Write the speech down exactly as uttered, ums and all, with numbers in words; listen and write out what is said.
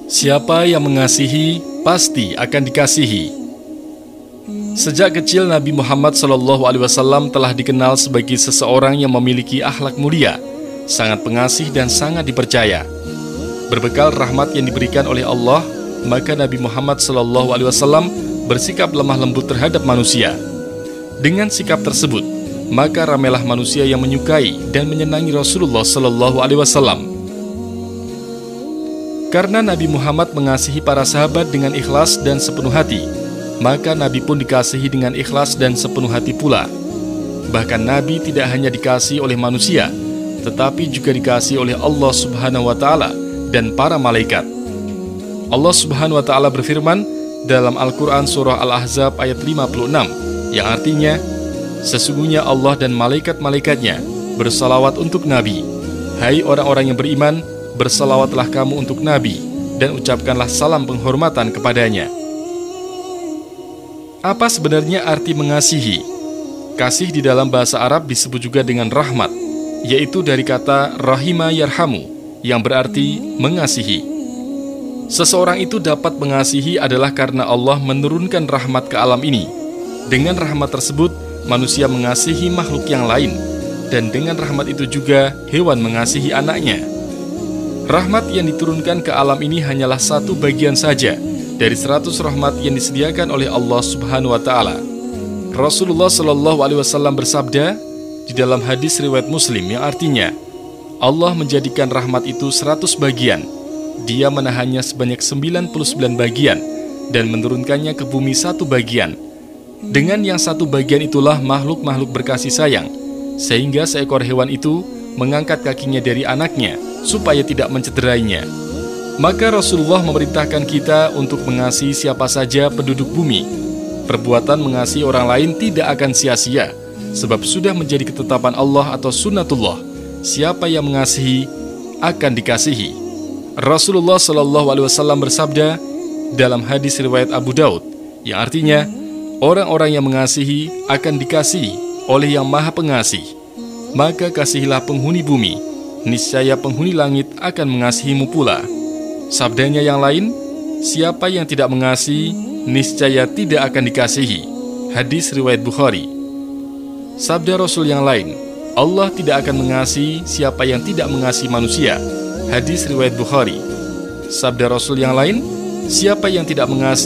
Siapa yang mengasihi, pasti akan dikasihi. Sejak kecil Nabi Muhammad shallallahu alaihi wasallam telah dikenal sebagai seseorang yang memiliki akhlak mulia, sangat pengasih dan sangat dipercaya. Berbekal rahmat yang diberikan oleh Allah, maka Nabi Muhammad shallallahu alaihi wasallam bersikap lemah lembut terhadap manusia. Dengan sikap tersebut, maka ramailah manusia yang menyukai dan menyenangi Rasulullah shallallahu alaihi wasallam. Karena Nabi Muhammad mengasihi para sahabat dengan ikhlas dan sepenuh hati, maka Nabi pun dikasihi dengan ikhlas dan sepenuh hati pula. Bahkan Nabi tidak hanya dikasihi oleh manusia, tetapi juga dikasihi oleh Allah Subhanahu wa Ta'ala dan para malaikat. Allah Subhanahu wa Ta'ala berfirman dalam Al-Quran Surah Al-Ahzab ayat lima puluh enam, yang artinya, sesungguhnya Allah dan malaikat-malaikatnya bersalawat untuk Nabi. Hai orang-orang yang beriman, bersalawatlah kamu untuk Nabi dan ucapkanlah salam penghormatan kepadanya. Apa sebenarnya arti mengasihi? Kasih di dalam bahasa Arab disebut juga dengan rahmat, yaitu dari kata rahima yarhamu, yang berarti mengasihi. Seseorang itu dapat mengasihi adalah karena Allah menurunkan rahmat ke alam ini. Dengan rahmat tersebut, manusia mengasihi makhluk yang lain, dan dengan rahmat itu juga hewan mengasihi anaknya. Rahmat yang diturunkan ke alam ini hanyalah satu bagian saja dari seratus rahmat yang disediakan oleh Allah Subhanahu wa Ta'ala. Rasulullah Shallallahu alaihi wasallam bersabda di dalam hadis riwayat Muslim yang artinya, Allah menjadikan rahmat itu seratus bagian. Dia menahannya sebanyak sembilan puluh sembilan bagian dan menurunkannya ke bumi satu bagian. Dengan yang satu bagian itulah makhluk-makhluk berkasih sayang, sehingga seekor hewan itu mengangkat kakinya dari anaknya supaya tidak mencederainya. Maka Rasulullah memerintahkan kita untuk mengasihi siapa saja penduduk bumi. Perbuatan mengasihi orang lain tidak akan sia-sia, sebab sudah menjadi ketetapan Allah atau sunnatullah. Siapa yang mengasihi akan dikasihi. Rasulullah Shallallahu alaihi wasallam bersabda dalam hadis riwayat Abu Daud, yang artinya, orang-orang yang mengasihi akan dikasihi oleh Yang Maha Pengasih. Maka kasihilah penghuni bumi, niscaya penghuni langit akan mengasihimu pula. Sabdanya yang lain, siapa yang tidak mengasihi, niscaya tidak akan dikasihi. Hadis riwayat Bukhari. Sabda Rasul yang lain, Allah tidak akan mengasihi siapa yang tidak mengasihi manusia. Hadis riwayat Bukhari. Sabda Rasul yang lain, siapa yang tidak mengasihi